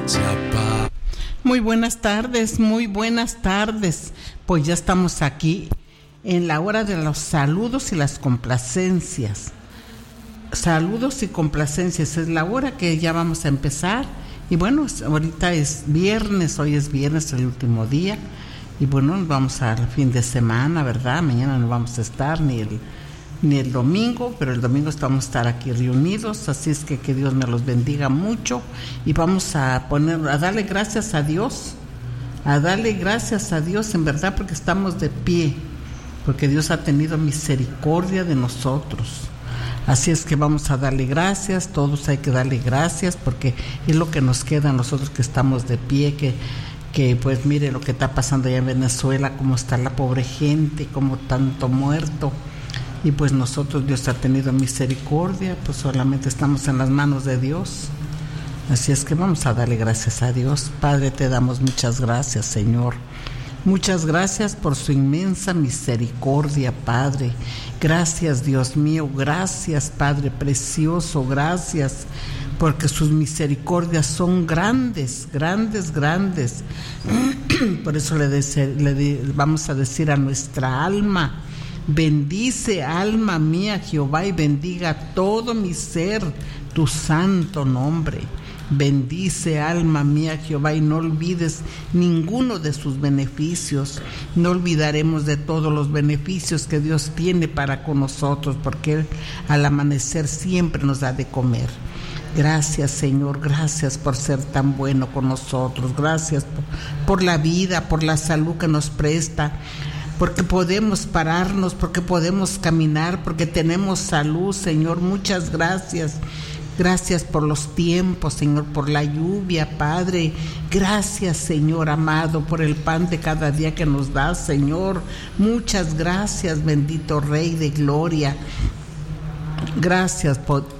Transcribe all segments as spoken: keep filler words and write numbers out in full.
se apaga. Muy buenas tardes, muy buenas tardes. Pues ya estamos aquí en la hora de los saludos y las complacencias. Saludos y complacencias, es la hora que ya vamos a empezar. Y bueno, ahorita es viernes, hoy es viernes, el último día. Y bueno, nos vamos al fin de semana, ¿verdad? Mañana no vamos a estar ni el, ni el domingo, pero el domingo vamos a estar aquí reunidos. Así es que que Dios me los bendiga mucho. Y vamos a poner, a darle gracias a Dios, a darle gracias a Dios en verdad, porque estamos de pie, porque Dios ha tenido misericordia de nosotros. Así es que vamos a darle gracias, todos hay que darle gracias, porque es lo que nos queda a nosotros que estamos de pie, que, que pues mire lo que está pasando allá en Venezuela, cómo está la pobre gente, cómo tanto muerto, y pues nosotros, Dios ha tenido misericordia, pues solamente estamos en las manos de Dios. Así es que vamos a darle gracias a Dios. Padre, te damos muchas gracias, Señor. Muchas gracias por su inmensa misericordia, Padre. Gracias, Dios mío, gracias, Padre precioso, gracias, porque sus misericordias son grandes, grandes, grandes. Por eso le, de, le de, vamos a decir a nuestra alma: bendice, alma mía, Jehová, y bendiga todo mi ser tu santo nombre. Bendice, alma mía, Jehová, y no olvides ninguno de sus beneficios. No olvidaremos de todos los beneficios que Dios tiene para con nosotros, porque Él al amanecer siempre nos da de comer. Gracias, Señor, gracias por ser tan bueno con nosotros. Gracias por, por la vida, por la salud que nos presta, porque podemos pararnos, porque podemos caminar, porque tenemos salud, Señor. Muchas gracias. Gracias por los tiempos, Señor, por la lluvia, Padre. Gracias, Señor amado, por el pan de cada día que nos das, Señor. Muchas gracias, bendito Rey de Gloria. Gracias,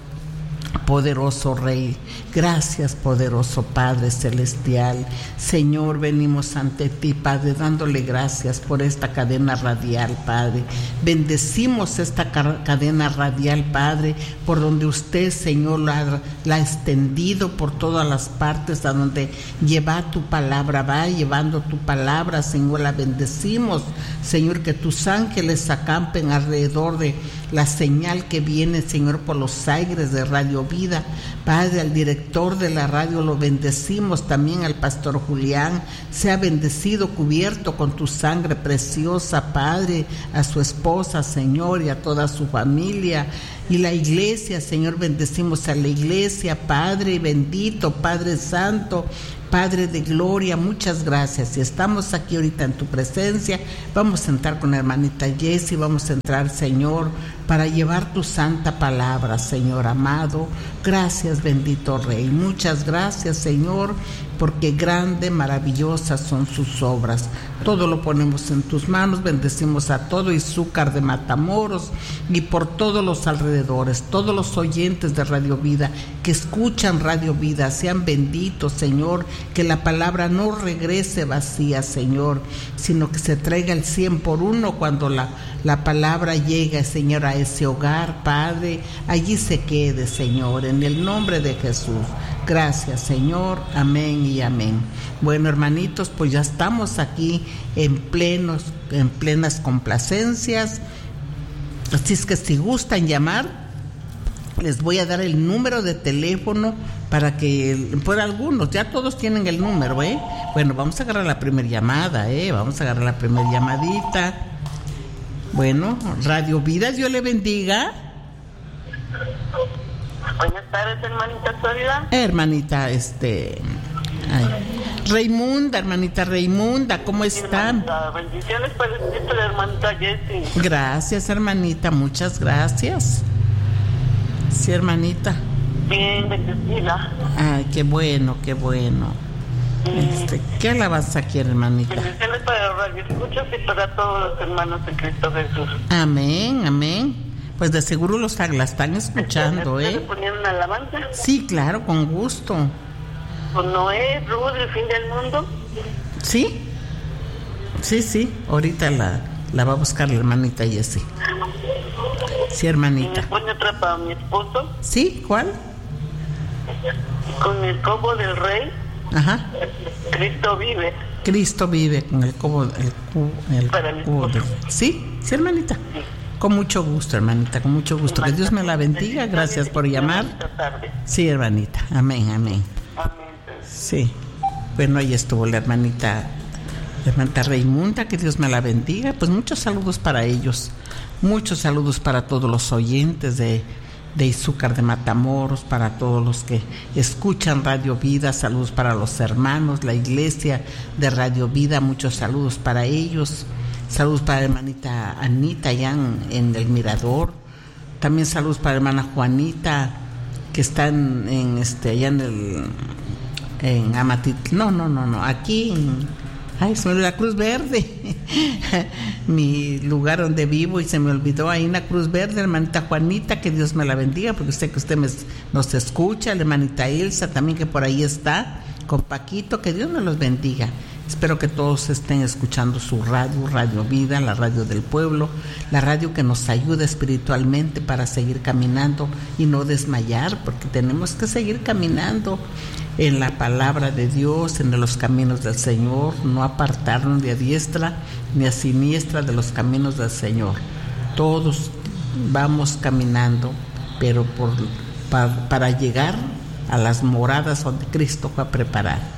poderoso Rey. Gracias, poderoso Padre Celestial. Señor, venimos ante ti, Padre, dándole gracias por esta cadena radial, Padre. Bendecimos esta cadena radial, Padre, por donde usted, Señor, la, la ha extendido por todas las partes a donde lleva tu palabra, va llevando tu palabra, Señor. La bendecimos, Señor, que tus ángeles acampen alrededor de la señal que viene, Señor, por los aires de Radio Vida. Padre, al director de la radio lo bendecimos, también al pastor Julián, sea bendecido, cubierto con tu sangre preciosa, Padre, a su esposa, Señor, y a toda su familia. Y la iglesia, Señor, bendecimos a la iglesia, Padre bendito, Padre santo, Padre de gloria, muchas gracias. Y estamos aquí ahorita en tu presencia. Vamos a entrar con la hermanita Jessie, vamos a entrar, Señor, para llevar tu santa palabra, Señor amado. Gracias, bendito Rey. Muchas gracias, Señor, porque grande, maravillosas son sus obras. Todo lo ponemos en tus manos. Bendecimos a todo Izúcar de Matamoros y por todos los alrededores, todos los oyentes de Radio Vida que escuchan Radio Vida, sean benditos, Señor, que la palabra no regrese vacía, Señor, sino que se traiga el cien por uno cuando la, la palabra llega, Señor, a ese hogar, Padre, allí se quede, Señor, en el nombre de Jesús. Gracias, Señor, amén y amén. Bueno, hermanitos, pues ya estamos aquí en plenos, en plenas complacencias. Así es que si gustan llamar, les voy a dar el número de teléfono para que, por algunos, ya todos tienen el número, ¿eh? Bueno, vamos a agarrar la primera llamada, ¿eh? Vamos a agarrar la primera llamadita. Bueno, Radio Vida, Dios le bendiga. Buenas tardes, hermanita Soledad. Hermanita, este... Ay. Raimunda, hermanita Raimunda, ¿cómo están? Hermanita, bendiciones para el espíritu de la hermanita Jessie. Gracias, hermanita, muchas gracias. Sí, hermanita. Bien, bendecida. Ay, qué bueno, qué bueno. Este, ¿qué alabanza quiere, hermanita? Bendiciones para los radioescuchas y para todos los hermanos en Cristo Jesús. Amén, amén. Pues de seguro los la están escuchando, ¿eh? ¿Le ponían una alabanza? Sí, claro, con gusto. ¿Con Noé, Ruth, el fin del mundo? Sí, sí, sí. Ahorita la, la va a buscar la hermanita Jessie. Sí, hermanita. ¿Y me pone otra para mi esposo? Sí, ¿cuál? Con el cobo del rey. Ajá. Cristo vive. Cristo vive con el cubo, el cubo, el Para cubo de... Sí, sí, hermanita. Sí. Con mucho gusto, hermanita, con mucho gusto. Que Dios me la bendiga. Gracias por llamar. Sí, hermanita. Amén, amén. Amén. Sí. Bueno, ahí estuvo la hermanita, la hermanita Raimunda. Que Dios me la bendiga. Pues muchos saludos para ellos. Muchos saludos para todos los oyentes de, de Izúcar de Matamoros, para todos los que escuchan Radio Vida. Saludos para los hermanos, la iglesia de Radio Vida. Muchos saludos para ellos. Saludos para la hermanita Anita allá en, en el Mirador. También saludos para la hermana Juanita, que está en, en este allá en el en Amatit. No, no, no, no. Aquí en, ay, se me olvidó la Cruz Verde. Mi lugar donde vivo y se me olvidó ahí en la Cruz Verde, hermanita Juanita, que Dios me la bendiga, porque sé que usted me, nos escucha, la hermanita Elsa también, que por ahí está, con Paquito, que Dios me los bendiga. Espero que todos estén escuchando su radio, Radio Vida, la radio del pueblo, la radio que nos ayuda espiritualmente para seguir caminando y no desmayar, porque tenemos que seguir caminando en la palabra de Dios, en los caminos del Señor, no apartarnos ni a diestra ni a siniestra de los caminos del Señor. Todos vamos caminando, pero por, para, para llegar a las moradas donde Cristo fue a preparar.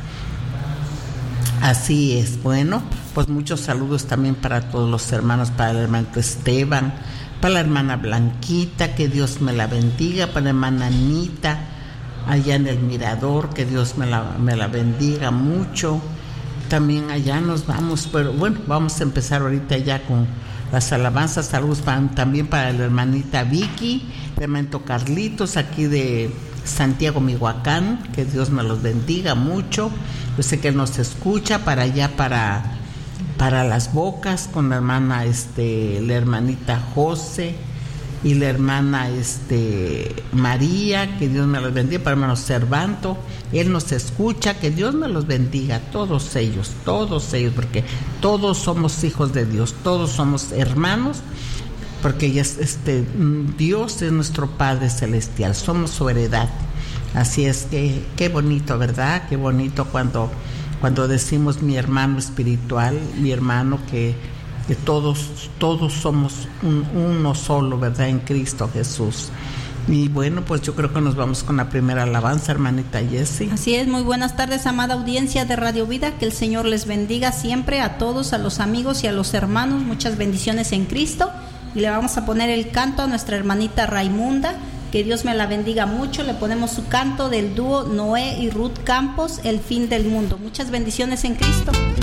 Así es. Bueno, pues muchos saludos también para todos los hermanos, para el hermano Esteban, para la hermana Blanquita, que Dios me la bendiga, para la hermana Anita, allá en el Mirador, que Dios me la, me la bendiga mucho. También allá nos vamos, pero bueno, vamos a empezar ahorita ya con las alabanzas. Saludos para, también para la hermanita Vicky, el hermanito Carlitos, aquí de Santiago, Michoacán, que Dios me los bendiga mucho. Yo sé que nos escucha para allá, para, para Las Bocas, con la hermana, este, la hermanita José y la hermana este, María, que Dios me los bendiga, para el hermano Cervanto, él nos escucha, que Dios me los bendiga, todos ellos, todos ellos, porque todos somos hijos de Dios, todos somos hermanos, porque ya es, este, Dios es nuestro Padre Celestial, somos su heredad. Así es que qué bonito, ¿verdad? Qué bonito cuando, cuando decimos mi hermano espiritual, mi hermano, que, que todos, todos somos un, uno solo, ¿verdad? En Cristo Jesús. Y bueno, pues yo creo que nos vamos con la primera alabanza, hermanita Jessie. Así es, muy buenas tardes, amada audiencia de Radio Vida, que el Señor les bendiga siempre a todos, a los amigos y a los hermanos, muchas bendiciones en Cristo. Y le vamos a poner el canto a nuestra hermanita Raimunda, que Dios me la bendiga mucho. Le ponemos su canto del dúo Noé y Ruth Campos, El fin del mundo. Muchas bendiciones en Cristo.